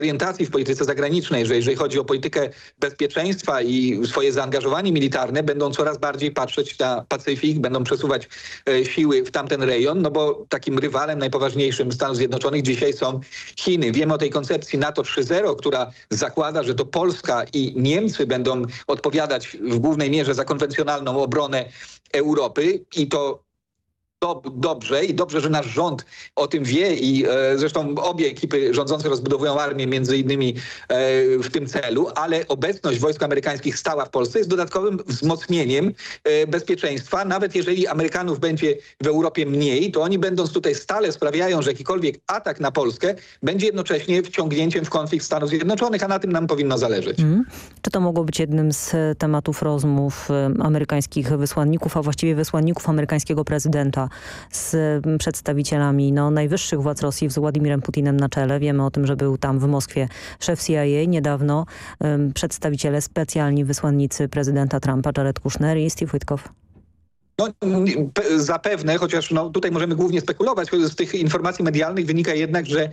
orientacji w polityce zagranicznej, że jeżeli chodzi o politykę bezpieczeństwa i swoje zaangażowanie militarne, będą coraz bardziej patrzeć na Pacyfik, będą przesuwać siły w tamten rejon, no bo takim rywalem najpoważniejszym Stanów Zjednoczonych dzisiaj są Chiny. Wiemy o tej koncepcji NATO 3.0, która zakłada, że to Polska i Niemcy będą odpowiadać w głównej mierze za konwencjonalną obronę Europy i to dobrze, że nasz rząd o tym wie i zresztą obie ekipy rządzące rozbudowują armię między innymi w tym celu, ale obecność wojsk amerykańskich stała w Polsce jest dodatkowym wzmocnieniem bezpieczeństwa. Nawet jeżeli Amerykanów będzie w Europie mniej, to oni będąc tutaj stale sprawiają, że jakikolwiek atak na Polskę będzie jednocześnie wciągnięciem w konflikt Stanów Zjednoczonych, a na tym nam powinno zależeć. Czy to mogło być jednym z tematów rozmów amerykańskich wysłanników, a właściwie wysłanników amerykańskiego prezydenta z przedstawicielami najwyższych władz Rosji z Władimirem Putinem na czele? Wiemy o tym, że był tam w Moskwie szef CIA niedawno, przedstawiciele specjalni wysłannicy prezydenta Trumpa, Jared Kushner i Steve Witkoff. No, zapewne, chociaż tutaj możemy głównie spekulować, z tych informacji medialnych wynika jednak, że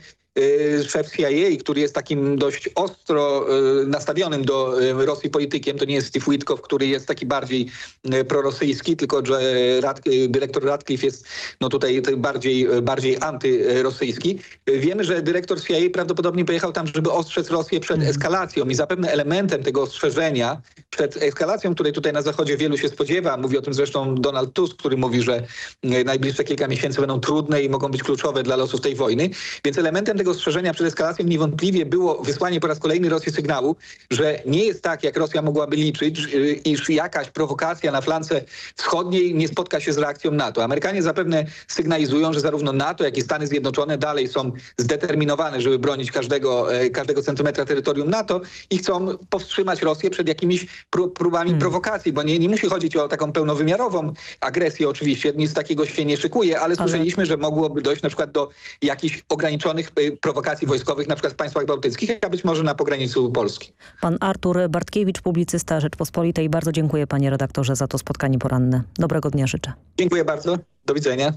szef CIA, który jest takim dość ostro nastawionym do Rosji politykiem, to nie jest Steve Witkoff, który jest taki bardziej prorosyjski, tylko że dyrektor Radcliffe jest tutaj bardziej antyrosyjski. Wiemy, że dyrektor CIA prawdopodobnie pojechał tam, żeby ostrzec Rosję przed eskalacją i zapewne elementem tego ostrzeżenia przed eskalacją, której tutaj na Zachodzie wielu się spodziewa, mówi o tym zresztą Donald Tusk, który mówi, że najbliższe kilka miesięcy będą trudne i mogą być kluczowe dla losów tej wojny, więc elementem tego ostrzeżenia przed eskalacją niewątpliwie było wysłanie po raz kolejny Rosji sygnału, że nie jest tak, jak Rosja mogłaby liczyć, iż jakaś prowokacja na flance wschodniej nie spotka się z reakcją NATO. Amerykanie zapewne sygnalizują, że zarówno NATO, jak i Stany Zjednoczone dalej są zdeterminowane, żeby bronić każdego centymetra terytorium NATO i chcą powstrzymać Rosję przed jakimiś próbami prowokacji, bo nie musi chodzić o taką pełnowymiarową agresję oczywiście, nic takiego się nie szykuje, ale słyszeliśmy, że mogłoby dojść na przykład do jakichś ograniczonych prowokacji wojskowych, na przykład w państwach bałtyckich, a być może na pograniczu Polski. Pan Artur Bartkiewicz, publicysta Rzeczpospolitej. Bardzo dziękuję, panie redaktorze, za to spotkanie poranne. Dobrego dnia życzę. Dziękuję bardzo. Do widzenia.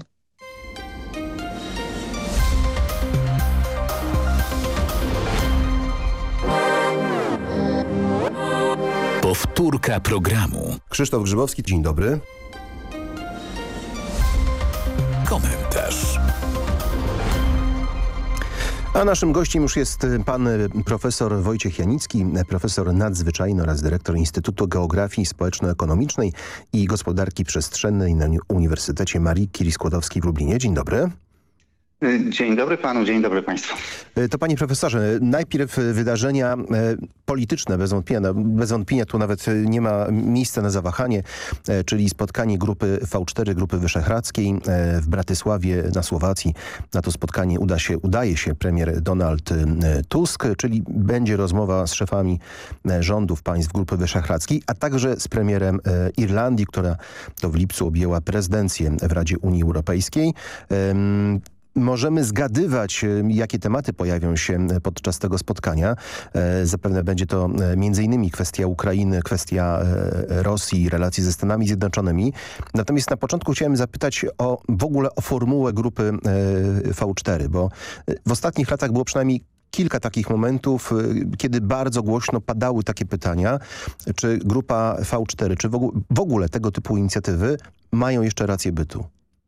Powtórka programu. Krzysztof Grzybowski, dzień dobry. Komentarz. A naszym gościem już jest pan profesor Wojciech Janicki, profesor nadzwyczajny oraz dyrektor Instytutu Geografii Społeczno-Ekonomicznej i Gospodarki Przestrzennej na Uniwersytecie Marii Curie-Skłodowskiej w Lublinie. Dzień dobry. Dzień dobry panu, dzień dobry państwu. To panie profesorze, najpierw wydarzenia polityczne, bez wątpienia tu nawet nie ma miejsca na zawahanie, czyli spotkanie grupy V4, Grupy Wyszehradzkiej w Bratysławie na Słowacji. Na to spotkanie udaje się premier Donald Tusk, czyli będzie rozmowa z szefami rządów państw Grupy Wyszehradzkiej, a także z premierem Irlandii, która to w lipcu objęła prezydencję w Radzie Unii Europejskiej. Możemy zgadywać, jakie tematy pojawią się podczas tego spotkania. Zapewne będzie to m.in. kwestia Ukrainy, kwestia Rosji, relacji ze Stanami Zjednoczonymi. Natomiast na początku chciałem zapytać w ogóle o formułę grupy V4, bo w ostatnich latach było przynajmniej kilka takich momentów, kiedy bardzo głośno padały takie pytania, czy grupa V4, czy w ogóle tego typu inicjatywy mają jeszcze rację bytu.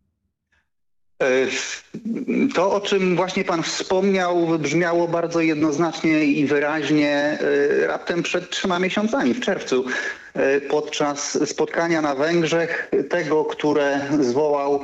To, o czym właśnie pan wspomniał, wybrzmiało bardzo jednoznacznie i wyraźnie raptem przed 3 miesiącami, w czerwcu, podczas spotkania na Węgrzech, tego, które zwołał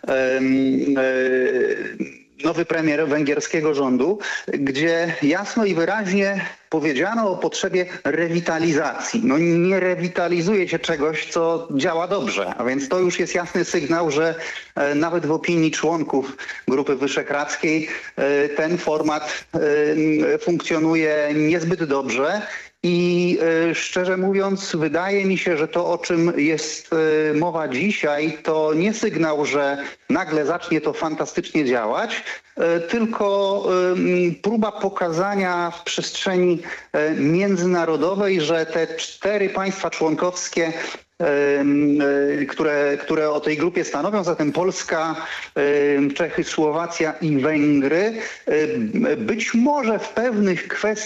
nowy premier węgierskiego rządu, gdzie jasno i wyraźnie powiedziano o potrzebie rewitalizacji. Nie rewitalizuje się czegoś, co działa dobrze, a więc to już jest jasny sygnał, że nawet w opinii członków Grupy Wyszehradzkiej ten format funkcjonuje niezbyt dobrze. I szczerze mówiąc, wydaje mi się, że to, o czym jest mowa dzisiaj, to nie sygnał, że nagle zacznie to fantastycznie działać, tylko próba pokazania w przestrzeni międzynarodowej, że te 4 państwa członkowskie które o tej grupie stanowią, zatem Polska, Czechy, Słowacja i Węgry. Być może w pewnych kwestiach